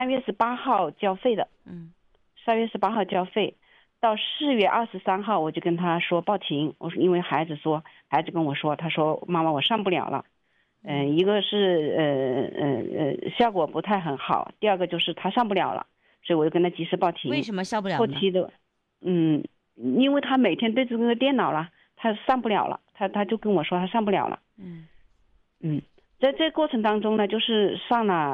3月18号交费的。3月18号交费，到4月23号我就跟他说报停。我说因为孩子跟我说，他说妈妈我上不了了。一个是效果不太很好，第二个就是他上不了了，所以我就跟他及时报停。 为什么上不了呢？ 后期的，因为他每天对这个电脑了，他上不了了，他就跟我说他上不了了。在这过程当中呢，就是上了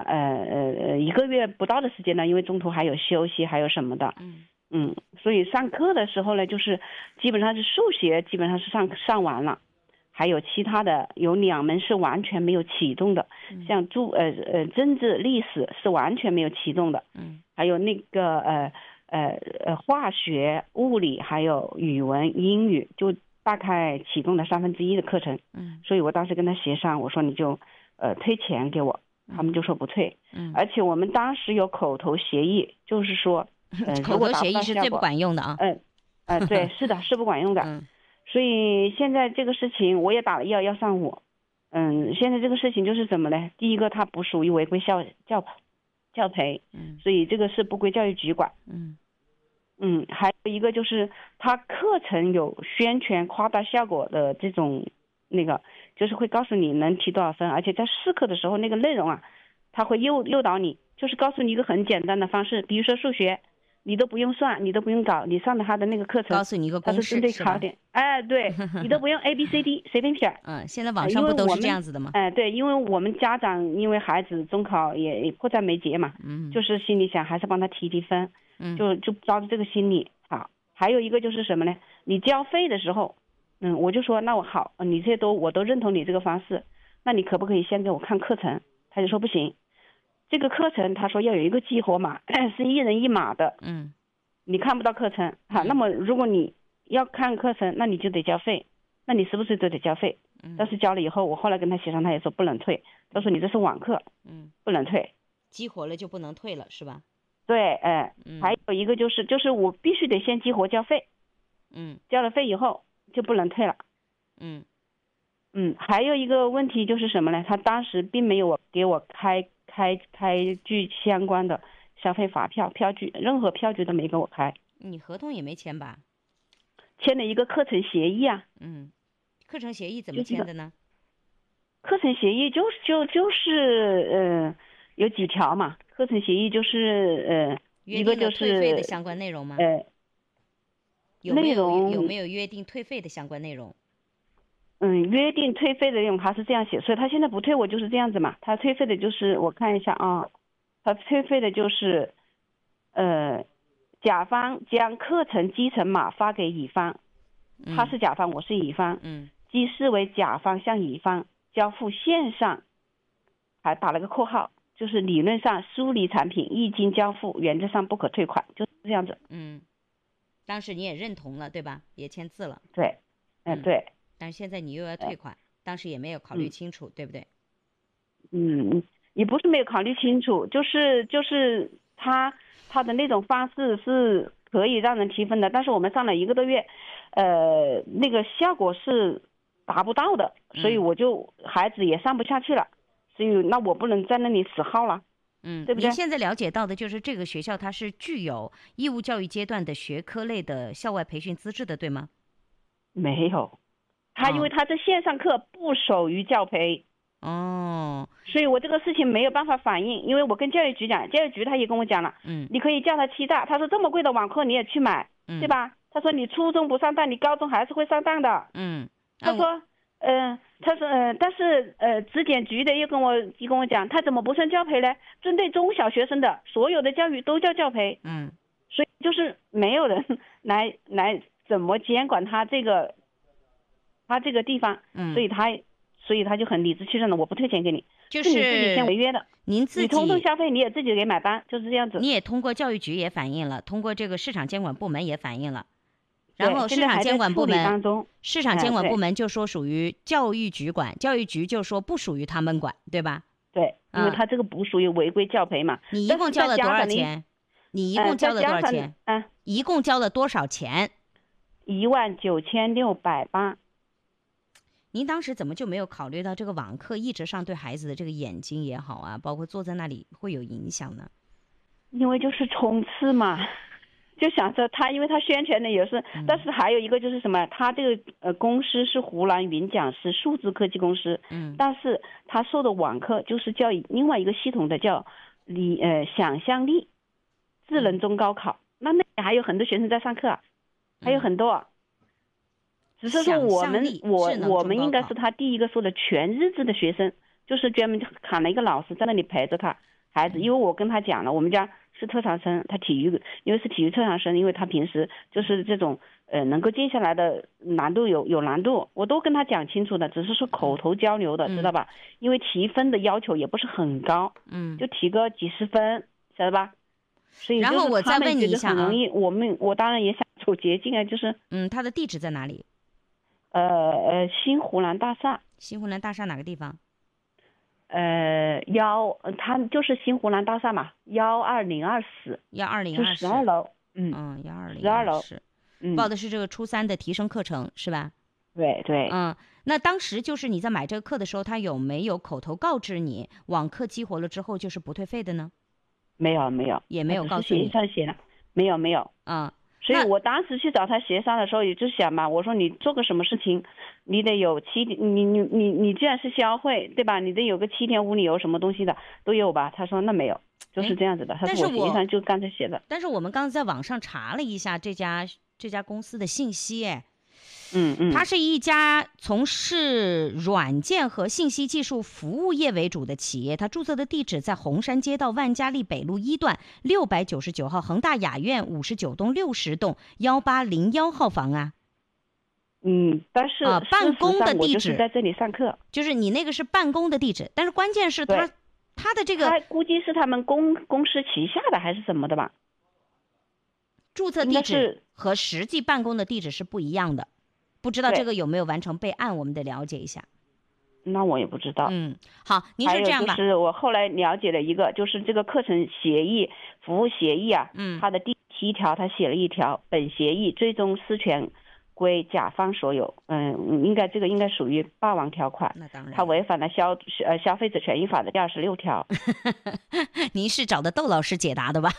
1个月不到的时间呢，因为中途还有休息，还有什么的。所以上课的时候呢，就是基本上是数学基本上是上完了。还有其他的有2门是完全没有启动的，像政治历史是完全没有启动的。还有那个化学、物理还有语文、英语就大概启动了1/3的课程。所以我当时跟他协商，我说你就退钱给我，他们就说不退。而且我们当时有口头协议，就是说口头协议是最不管用的啊。 对，是的，是不管用的。所以现在这个事情我也打了115。现在这个事情就是怎么呢？第一个，它不属于违规教培，所以这个是不归教育局管。还有一个就是它课程有宣传夸大效果的这种就是会告诉你能提多少分，而且在试课的时候那个内容啊，它会诱导你，就是告诉你一个很简单的方式，比如说数学。你都不用算，你都不用搞，你上的他的那个课程， 告诉你一个公式， 它是针对考点。对，你都不用 ABCD 随便选。 现在网上不都是这样子的吗？ 对，因为我们家长因为孩子中考也迫在眉睫嘛，就是心里想还是帮他提分，就抓住这个心理。好，还有一个就是什么呢？你交费的时候，我就说那我好，你这些我都认同你这个方式，那你可不可以先给我看课程？他就说不行。这个课程他说要有一个激活码，是1人1码的。你看不到课程。好，那么如果你要看课程，那你就得交费，那你是不是都得交费？但是交了以后，我后来跟他协商，他也说不能退，他说你这是网课，不能退， 激活了就不能退了是吧？ 对，还有一个就是我必须得先激活交费，交了费以后就不能退了。还有一个问题就是什么呢？他当时并没有给我开具相关的消费发票据，任何票据都没给我开。 你合同也没签吧？ 签了一个课程协议啊。 课程协议怎么签的呢？ 课程协议就是有几条嘛。课程协议就是一个就是退费的相关内容吗？有没有约定退费的相关内容？ 约定退费的内容他是这样写，所以他现在不退我就是这样子嘛。他退费的就是我看一下啊，他退费的就是甲方将课程继承码发给乙方，他是甲方，我是乙方，即视为甲方向乙方交付线上，还打了个括号，就是理论上梳理产品一经交付，原则上不可退款，就是这样子。 当时你也认同了对吧？也签字了。 对，对。 但是现在你又要退款，当时也没有考虑清楚，对不对？ 也不是没有考虑清楚，就是他的那种方式是可以让人提分的，但是我们上了1个多月，那个效果是达不到的，所以孩子也上不下去了，所以那我不能在那里死耗了。对不对？ 您现在了解到的就是这个学校它是具有义务教育阶段的学科类的校外培训资质的，对吗？ 没有。因为他这线上课不属于教培，所以我这个事情没有办法反映，因为我跟教育局讲，教育局他也跟我讲了，你可以叫他欺诈，他说这么贵的网课你也去买，对吧？他说你初中不上当，你高中还是会上当的。他说，但是质检局的又跟我讲，他怎么不算教培呢？针对中小学生的所有的教育都叫教培，所以就是没有人来怎么监管他这个地方，所以他就很理直气壮的，我不退钱给你， 就是你自己先违约的， 您自己你通通消费你也自己给买单，就是这样子。 你也通过教育局也反映了，通过这个市场监管部门也反映了，然后市场监管部门就说属于教育局管，教育局就说不属于他们管，对吧？ 对，因为他这个不属于违规教培嘛。 你一共交了多少钱？你一共交了多少钱？一共交了多少钱 ？19680。 您当时怎么就没有考虑到这个网课一直上对孩子的这个眼睛也好啊，包括坐在那里会有影响呢？ 因为就是冲刺嘛，就想着他，因为他宣传的也是，但是还有一个就是什么，他这个公司是湖南云讲师数字科技公司，但是他授的网课就是叫另外一个系统的叫想象力智能中高考，那还有很多学生在上课，还有很多，只是说我们应该是他第一个授的全日制的学生，就是专门喊了一个老师在那里陪着他孩子，因为我跟他讲了，我们家是特长生，他因为是体育特长生，因为他平时就是这种能够静下来的难度有难度，我都跟他讲清楚的，只是说口头交流的，知道吧？因为提分的要求也不是很高，就提个几十分，晓得吧？所以然后我再问你一下很容易，我当然也想走捷径啊，就是他的地址在哪里？ 新湖南大厦。 新湖南大厦哪个地方？ 他就是新湖南大厦嘛，12024，就12楼，120楼， 报的是这个初3的提升课程是吧？ 对。 那当时就是你在买这个课的时候，他有没有口头告知你网课激活了之后就是不退费的呢？ 没有， 也没有告诉你。 协议上写了，没有。所以我当时去找他协商的时候，也就想嘛，我说你做个什么事情，你得有你既然是消费，对吧？你得有个7天无理由什么东西的都有吧？他说那没有，就是这样子的。他说我协议上就刚才写的。 但是我们刚才在网上查了一下这家公司的信息，它是一家从事软件和信息技术服务业为主的企业，它注册的地址在红山街道万家丽北路1段699号恒大雅苑59栋60栋1801号房啊。 但是办公的地址在这里上课， 就是你那个是办公的地址，但是关键是他的这个， 他估计是他们公司旗下的还是什么的吧？ 注册地址和实际办公的地址是不一样的。不知道这个有没有完成备案，我们得了解一下。 那我也不知道。 好，您说这样吧。 还有就是我后来了解了一个，就是这个课程协议、服务协议啊，它的第7条他写了一条，本协议最终私权归甲方所有。这个应该属于霸王条款。 那当然， 他违反了消费者权益法的第26条。 您是找的窦老师解答的吧？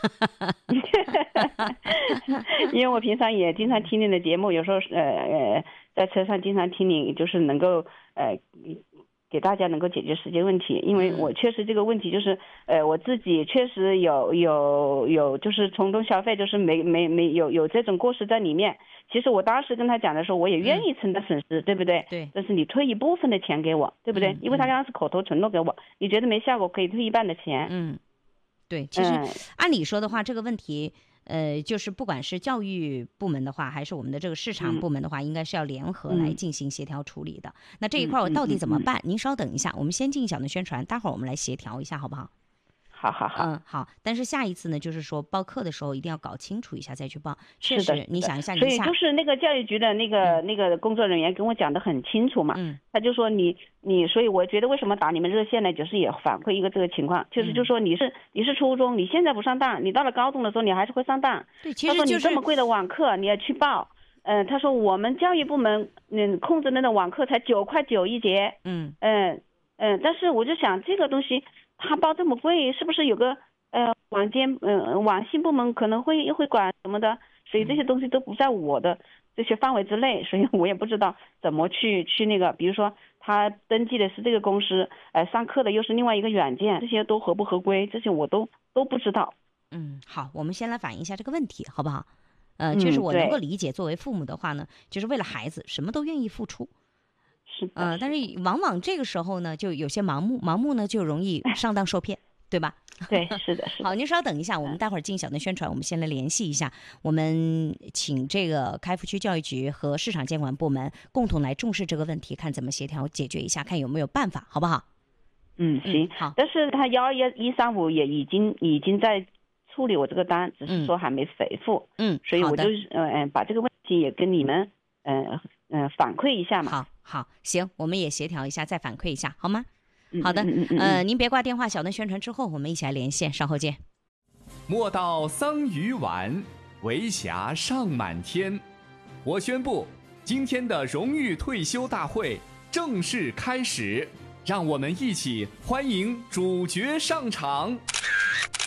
因为我平常也经常听你的节目，有时候在车上经常听你，就是能够给大家能够解决实际问题。因为我确实这个问题就是我自己确实有就是冲动消费，就是没有这种过失在里面。其实我当时跟他讲的时候，我也愿意承担损失，对不对？ 对。 但是你退一部分的钱给我，对不对？因为他刚刚是口头承诺给我，你觉得没效果可以退一半的钱。 对，其实按理说的话，这个问题就是不管是教育部门的话，还是我们的这个市场部门的话，应该是要联合来进行协调处理的。那这一块我到底怎么办？您稍等一下，我们先进一小段宣传，待会儿我们来协调一下，好不好？ 好。 好。但是下一次呢，就是说报课的时候一定要搞清楚一下再去报。确实，你想一下， 所以就是那个教育局的那个工作人员跟我讲得很清楚嘛。他就说你，所以我觉得为什么打你们热线呢？就是也反馈一个这个情况，就是说你是初中，你现在不上当，你到了高中的时候你还是会上当。 对，其实他说你这么贵的网课你要去报。他说我们教育部门控制那个网课才9.9块一节。但是我就想这个东西。他报这么贵，是不是有个网信部门可能会管什么的？所以这些东西都不在我的这些范围之内，所以我也不知道怎么去那个，比如说他登记的是这个公司，上课的又是另外一个软件，这些都合不合规，这些我都不知道。 好，我们先来反映一下这个问题，好不好？就是我能够理解，作为父母的话呢，就是为了孩子什么都愿意付出。但是往往这个时候呢，就有些盲目呢，就容易上当受骗，对吧？ 对，是的。 好，您稍等一下，我们待会儿进一小段宣传，我们先来联系一下，我们请这个开福区教育局和市场监管部门共同来重视这个问题，看怎么协调解决一下，看有没有办法，好不好？ 行。好。但是他11135也已经在处理我这个单，只是说还没回复。所以我就把这个问题也跟你们反馈一下嘛。 好，行，我们也协调一下，再反馈一下，好吗？好的。您别挂电话，小段宣传之后我们一起来连线，稍后见。 莫道桑榆晚，为霞尚满天。我宣布，今天的荣誉退休大会正式开始，让我们一起欢迎主角上场。